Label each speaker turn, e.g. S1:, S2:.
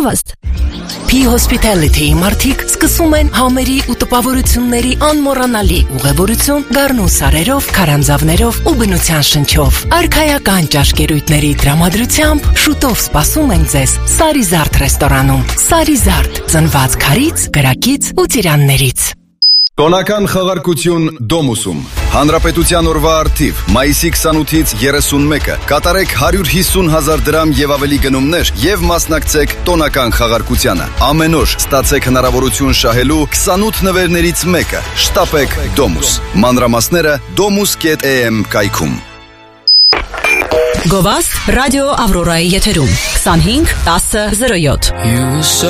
S1: Գովաստ։
S2: P-Hospitality-ի մարդիկ սկսում են համերի ու տպավորությունների անմոռանալի ուղևորություն գառնու սարերով, քարանձավներով ու բնության շնչով։ Արքայական ճաշկերույթների տրամադրությամբ շուտով սպասում են ձեզ Սարիզարդ ռեստորանում։ Սարիզարդ, ծնված քարից, գրակից ու ծիրաններից։
S3: Տոնական խաղարկություն Դոմուսում։ Հանրապետության օրվա արդիվ մայիսի 28-ից 31-ը կատարեք 150,000 դրամ եւ ավելի գնումներ եւ մասնակցեք տոնական խաղարկությանը։ Ամեն օր ստացեք հնարավորություն շահելու 28 նվերներից մեկը։ Շտապեք Դոմուս։ Մանրամասները domus.am կայքում։
S1: Գովաստ ռադիո Ավրորայի եթերում 25 10 07